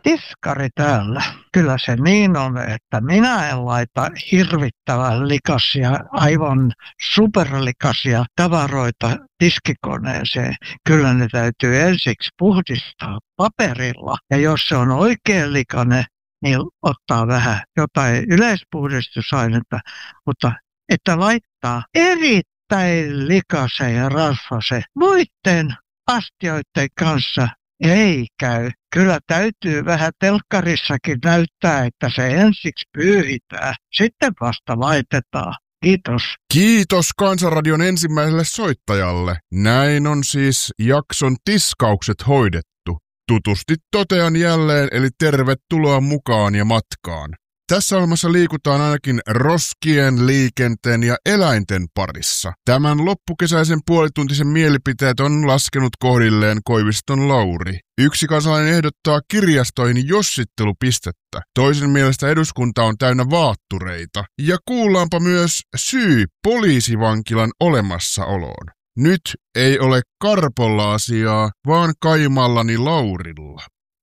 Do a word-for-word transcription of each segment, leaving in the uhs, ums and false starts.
tiskari täällä. Kyllä se niin on, että minä en laita hirvittävän likaisia, aivan superlikaisia tavaroita tiskikoneeseen. Kyllä ne täytyy ensiksi puhdistaa paperilla. Ja jos se on oikein likainen, niin ottaa vähän jotain yleispuhdistusainetta, mutta että laittaa erittäin likaisen ja rasvasen muiden astioiden kanssa ei käy. Kyllä täytyy vähän telkkarissakin näyttää, että se ensiksi pyyhitään, sitten vasta laitetaan. Kiitos. Kiitos Kansanradion ensimmäiselle soittajalle. Näin on siis jakson tiskaukset hoidettu. Tutusti totean jälleen, eli tervetuloa mukaan ja matkaan. Tässä ohjelmassa liikutaan ainakin roskien, liikenteen ja eläinten parissa. Tämän loppukesäisen puolituntisen mielipiteet on laskenut kohdilleen Koiviston Lauri. Yksi kansalainen ehdottaa kirjastoihin jossittelupistettä. Toisen mielestä eduskunta on täynnä vaattureita. Ja kuullaanpa myös syy poliisivankilan olemassaoloon. Nyt ei ole Karpolla asiaa, vaan kaimallani Laurilla.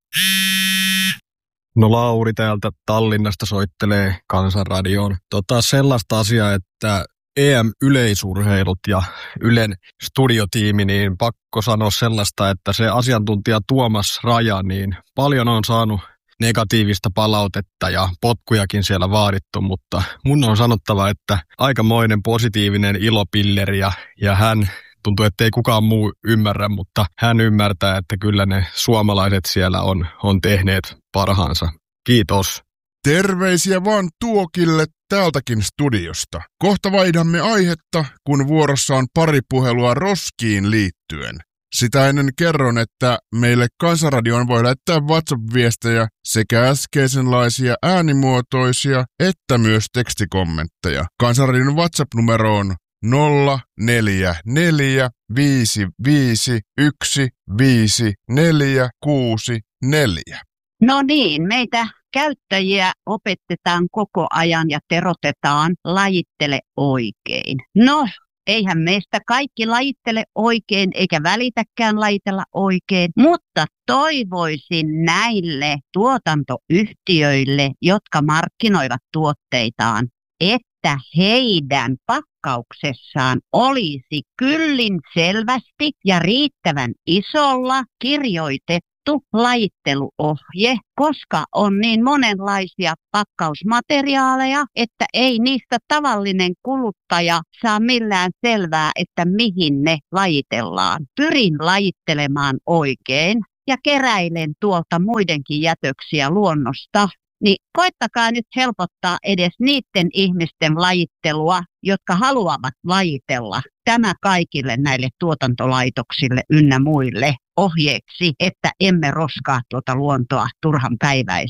No Lauri täältä Tallinnasta soittelee Kansanradioon. Tota sellaista asiaa, että E M-yleisurheilut ja Ylen studiotiimi, niin pakko sanoa sellaista, että se asiantuntija Tuomas Raja, niin paljon on saanut negatiivista palautetta ja potkujakin siellä vaadittu, mutta mun on sanottava, että aikamoinen positiivinen ilopilleri ja, ja hän tuntuu, että ei kukaan muu ymmärrä, mutta hän ymmärtää, että kyllä ne suomalaiset siellä on, on tehneet parhaansa. Kiitos. Terveisiä vaan Tuokille täältäkin studiosta. Kohta vaihdamme aihetta, kun vuorossa on pari puhelua roskiin liittyen. Sitä ennen kerron, että meille Kansanradioon voi lähettää WhatsApp-viestejä sekä äskeisenlaisia äänimuotoisia että myös tekstikommentteja. Kansanradion WhatsApp-numero on nolla neljä neljä viisi viisi yksi viisi neljä kuusi neljä. No niin, meitä käyttäjiä opetetaan koko ajan ja terotetaan lajittele oikein. No, eihän meistä kaikki lajittele oikein eikä välitäkään lajitella oikein, mutta toivoisin näille tuotantoyhtiöille, jotka markkinoivat tuotteitaan, että heidän pakkauksessaan olisi kyllin selvästi ja riittävän isolla kirjoitettu lajitteluohje, koska on niin monenlaisia pakkausmateriaaleja, että ei niistä tavallinen kuluttaja saa millään selvää, että mihin ne lajitellaan. Pyrin lajittelemaan oikein ja keräilen tuolta muidenkin jätöksiä luonnosta. Niin koittakaa nyt helpottaa edes niiden ihmisten lajittelua, jotka haluavat lajitella. Tämä kaikille näille tuotantolaitoksille ynnä muille ohjeeksi, että emme roskaa tuota luontoa turhan päiväisesti.